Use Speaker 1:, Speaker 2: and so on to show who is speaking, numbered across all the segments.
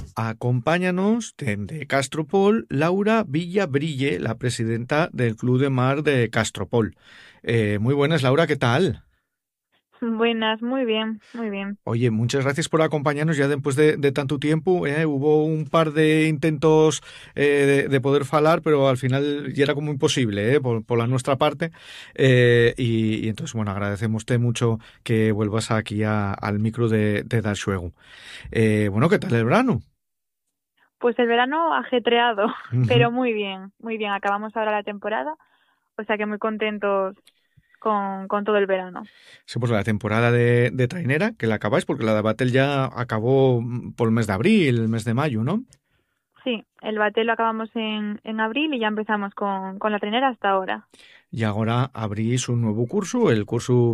Speaker 1: Acompáñanos de Castropol Laura Villabrille, la presidenta del Club de Mar de Castropol. Muy buenas, Laura, ¿qué tal?
Speaker 2: Buenas, muy bien, muy bien.
Speaker 1: Oye, muchas gracias por acompañarnos ya después de tanto tiempo. Hubo un par de intentos de poder falar, pero al final ya era como imposible por la nuestra parte. Y entonces, bueno, agradecemos mucho que vuelvas aquí al micro de Dar Xuegu. Bueno, ¿qué tal el verano?
Speaker 2: Pues el verano ajetreado,
Speaker 1: Ujú.
Speaker 2: pero muy bien, muy bien. Acabamos ahora la temporada, o sea que muy contentos con todo el verano.
Speaker 1: Sí, pues la temporada de trainera, que la acabáis, porque la de Battle ya acabó por el mes de abril, el mes de mayo, ¿no?
Speaker 2: Sí, el baté lo acabamos en abril y ya empezamos con la trinera hasta ahora.
Speaker 1: Y ahora abrís un nuevo curso, el curso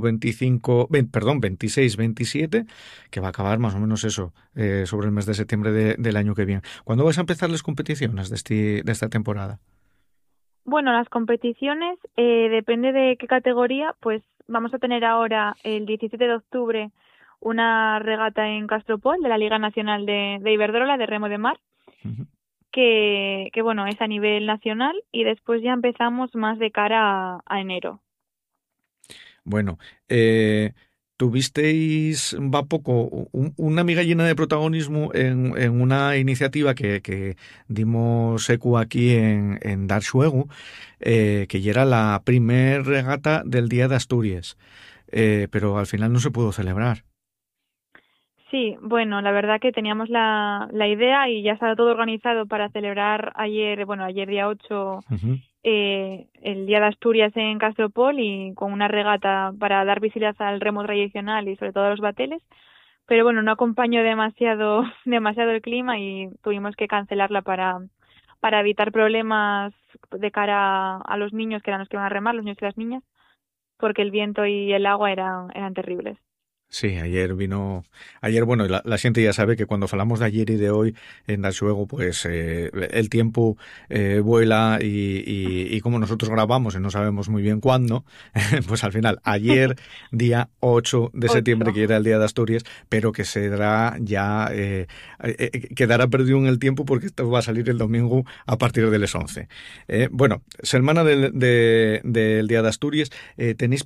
Speaker 1: 26-27, que va a acabar más o menos eso, sobre el mes de septiembre del año que viene. ¿Cuándo vais a empezar las competiciones de esta temporada?
Speaker 2: Bueno, las competiciones, depende de qué categoría, pues vamos a tener ahora el 17 de octubre una regata en Castropol de la Liga Nacional de Iberdrola de Remo de Mar.
Speaker 1: Ujú.
Speaker 2: Que bueno, es a nivel nacional y después ya empezamos más de cara a enero.
Speaker 1: Bueno, tuvisteis, va poco, una miga llena de protagonismo en una iniciativa que dimos eco aquí en Dar Xuegu, que ya era la primer regata del Día de Asturias, pero al final no se pudo celebrar.
Speaker 2: Sí, bueno, la verdad que teníamos la idea y ya estaba todo organizado para celebrar ayer, bueno, ayer día 8
Speaker 1: Ujú.
Speaker 2: el Día de Asturias en Castropol y con una regata para dar visibilidad al remo tradicional y sobre todo a los bateles. Pero bueno, no acompañó demasiado, demasiado el clima y tuvimos que cancelarla para evitar problemas de cara a los niños que eran los que iban a remar, los niños y las niñas, porque el viento y el agua eran terribles.
Speaker 1: Sí, ayer, bueno, la gente ya sabe que cuando hablamos de ayer y de hoy en Daxuego, pues el tiempo vuela y como nosotros grabamos y no sabemos muy bien cuándo, pues al final, ayer, día 8 de septiembre,
Speaker 2: Ocho.
Speaker 1: que era el día de Asturias, pero que se dará ya, quedará perdido en el tiempo porque esto va a salir el domingo a partir de las 11. Bueno, semana del día de Asturias, ¿tenéis